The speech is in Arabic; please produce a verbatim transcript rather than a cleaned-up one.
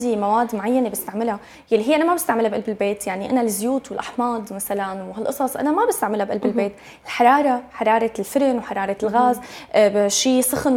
عندي مواد معينة باستعملها يلي هي أنا ما باستعملها بقلب البيت، يعني أنا الزيوت والأحماض مثلًا وهالقصص أنا ما باستعملها بقلب اهم. البيت، الحرارة، حرارة الفرن وحرارة الغاز، اهم. آآ شي سخن